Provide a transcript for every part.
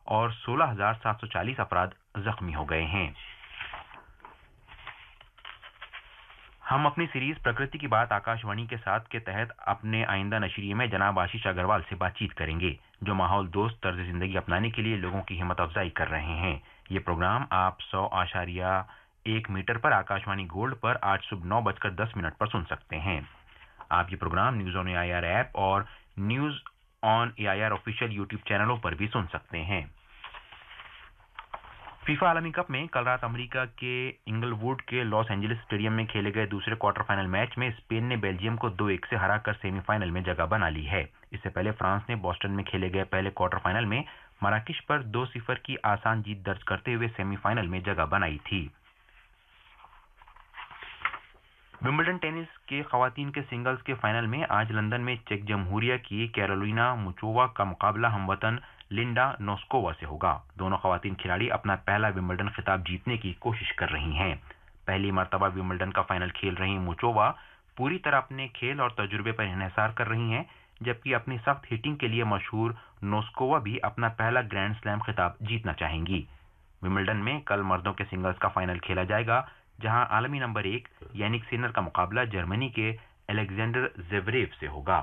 और 16,740 अफराद जख्मी हो गए हैं। हम अपनी सीरीज प्रकृति की बात आकाशवाणी के साथ के तहत अपने आइंदा नशरिये में जनाब आशीष अग्रवाल से बातचीत करेंगे, जो माहौल दोस्त तर्ज जिंदगी अपनाने के लिए लोगों की हिम्मत अफजाई कर रहे हैं। ये प्रोग्राम आप 100.1 मीटर पर आकाशवाणी गोल्ड पर आज सुबह 9:10 पर सुन सकते हैं। आप ये programme news on AIR app और news on AIR official YouTube चैनलों पर भी सुन सकते हैं। फीफा आलमी कप में कल रात अमेरिका के इंगलवुड के लॉस एंजलिस स्टेडियम में खेले गए दूसरे क्वार्टर फाइनल मैच में स्पेन ने बेल्जियम को 2-1 से हराकर सेमीफाइनल में जगह बना ली है। इससे पहले फ्रांस ने बोस्टन में खेले गए पहले क्वार्टर फाइनल में मराकेश पर 2-0 की आसान जीत दर्ज करते हुए सेमीफाइनल में जगह बनाई थी। विंबलडन टेनिस के खवातीन के सिंगल्स के फाइनल में आज लंदन में चेक जमहूरिया की कैरोलिना मुचोवा का मुकाबला हमवतन लिंडा नोस्कोवा से होगा। दोनों खवातीन खिलाड़ी अपना पहला विंबलडन खिताब जीतने की कोशिश कर रही हैं। पहली मर्तबा विंबलडन का फाइनल खेल रही मुचोवा पूरी तरह अपने खेल और तजुर्बे पर इन्हिसार कर रही हैं, जबकि अपनी सख्त हिटिंग के लिए मशहूर नोस्कोवा भी अपना पहला ग्रैंड स्लैम खिताब जीतना चाहेंगी। विंबलडन में कल मर्दों के सिंगल्स का फाइनल खेला जाएगा, जहां आलमी नंबर 1 यानिक सिनर का मुकाबला जर्मनी के अलेक्जेंडर ज़वेरेव से होगा।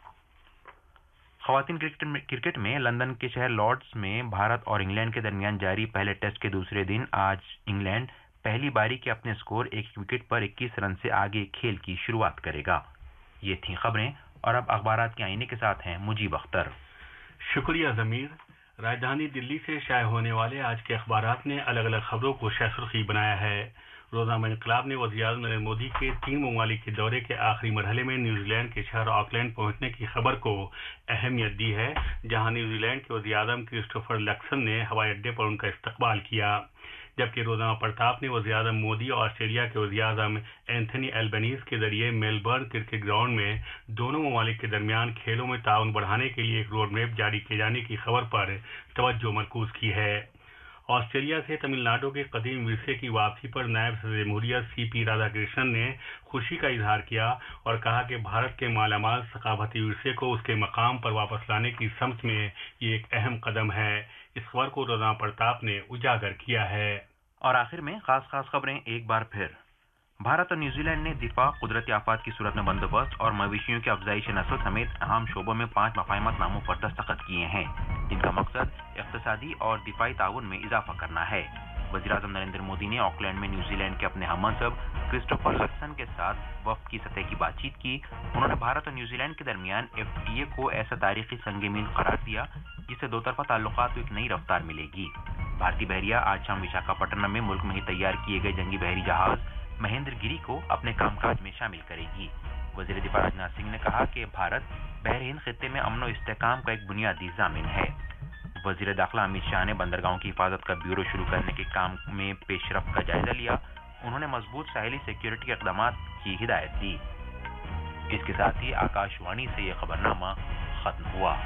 खवातीन क्रिकेट में लंदन के शहर लॉर्ड्स में भारत और इंग्लैंड के दरमियान जारी पहले टेस्ट के दूसरे दिन आज इंग्लैंड पहली बारी के अपने स्कोर 1 विकेट पर 21 रन से आगे खेल की शुरुआत करेगा। ये थी खबरें और अब अखबारात के आईने के साथ हैं मुजीब अख्तर। शुक्रिया जमीर। राजधानी दिल्ली से शाये होने वाले आज के अखबारात ने अलग अलग खबरों को सुर्खी बनाया है। रोज़नामा इंकलाब ने वज़ीर-ए-आज़म नरेंद्र मोदी के 3 ममालिक के दौरे के आखिरी मरहले में न्यूजीलैंड के शहर ऑकलैंड पहुंचने की खबर को अहमियत दी है, जहां न्यूजीलैंड के वज़ीर-ए-आज़म क्रिस्टोफर लक्सन ने हवाई अड्डे पर उनका इस्तकबाल किया, जबकि रोज़नामा प्रताप ने वज़ीर-ए-आज़म मोदी और ऑस्ट्रेलिया के वज़ीर-ए-आज़म एंथनी एल्बनीज़ के जरिए मेलबर्न क्रिकेट ग्राउंड में दोनों ममालिक के दरमियान खेलों में ताउन बढ़ाने के लिए एक रोड मैप जारी किए जाने की खबर पर तवज्जो मरकूज की है। ऑस्ट्रेलिया से तमिलनाडु के कदीम विरसे की वापसी पर नायब सदर जमहूरिया CP राधाकृष्णन ने खुशी का इजहार किया और कहा कि भारत के मालामाल सकाफती विरसे को उसके मकाम पर वापस लाने की समत में ये एक अहम कदम है। इस खबर को रोज़नामा प्रताप ने उजागर किया है। और आखिर में खास खबरें एक बार फिर। भारत और न्यूजीलैंड ने दिफा, कुदरती आफात की सूरत में बंदोबस्त और मवेशियों की अफजाइश नस्ल समेत अहम शोबों में 5 मफाहिमतनामों पर दस्तखत किए हैं, जिनका मकसद इक्तिसादी और दिफाई ताउन में इजाफा करना है। वज़ीर-ए-आज़म नरेंद्र मोदी ने ऑकलैंड में न्यूजीलैंड के अपने हममनसब क्रिस्टोफर लक्सन के साथ वफ्द की सतह की बातचीत की। उन्होंने भारत और न्यूजीलैंड के दरमियान FTA को ऐसा तारीखी संग-ए-मील करार दिया जिससे दो तरफा ताल्लुकात को एक नई रफ्तार मिलेगी। भारतीय बहरिया आज शाम विशाखापट्टनम में मुल्क में ही तैयार किए गए जंगी बहरी जहाज महेंद्र गिरी को अपने कामकाज में शामिल करेगी। वज़ीर दिफा राजनाथ सिंह ने कहा कि भारत बहर-ए-हिंद खित्ते में अमन और इस्तेहकाम का एक बुनियादी ज़ामिन है। वज़ीर दाखिला अमित शाह ने बंदरगाहों की हिफाजत का ब्यूरो शुरू करने के काम में पेशरफ्त का जायजा लिया। उन्होंने मजबूत साहिली सिक्योरिटी इक़दामात की हिदायत दी। इसके साथ ही आकाशवाणी से यह खबरनामा खत्म हुआ।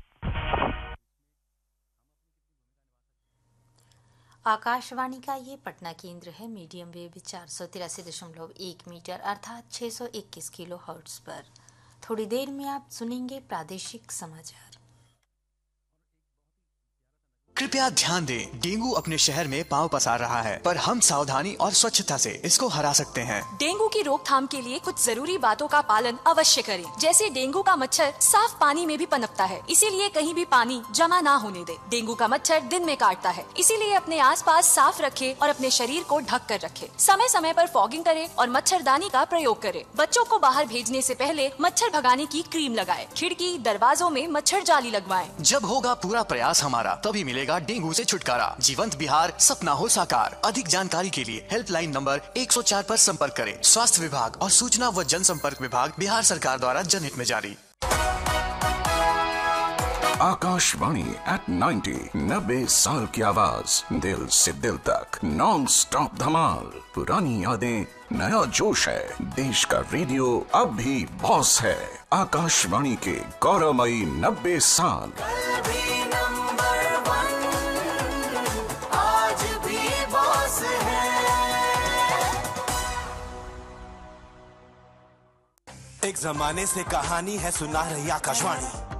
आकाशवाणी का ये पटना केंद्र है। मीडियम वेव 483.1 मीटर अर्थात 621 किलो हर्ट्ज पर। थोड़ी देर में आप सुनेंगे प्रादेशिक समाचार। कृपया ध्यान दें, डेंगू अपने शहर में पांव पसार रहा है, पर हम सावधानी और स्वच्छता से इसको हरा सकते हैं। डेंगू की रोकथाम के लिए कुछ जरूरी बातों का पालन अवश्य करें, जैसे डेंगू का मच्छर साफ पानी में भी पनपता है, इसीलिए कहीं भी पानी जमा ना होने दे। डेंगू का मच्छर दिन में काटता है, इसीलिए अपने आसपास साफ रखें और अपने शरीर को ढक कर रखें। समय समय पर फॉगिंग करें और मच्छरदानी का प्रयोग करें। बच्चों को बाहर भेजने से पहले मच्छर भगाने की क्रीम लगाएं। खिड़की दरवाजों में मच्छर जाली लगवाएं। जब होगा पूरा प्रयास हमारा, तभी मिलेगा डेंगू से छुटकारा। जीवंत बिहार सपना हो साकार। अधिक जानकारी के लिए हेल्पलाइन नंबर 104 पर संपर्क करें। स्वास्थ्य विभाग और सूचना व जनसंपर्क विभाग, बिहार सरकार द्वारा जनहित में जारी। आकाशवाणी at 90 साल की आवाज, दिल से दिल तक नॉन स्टॉप धमाल। पुरानी यादें, नया जोश है। देश का रेडियो अब भी बॉस है। आकाशवाणी के गौरवमयी 90 साल। एक जमाने से कहानी है सुना रही आकाशवाणी।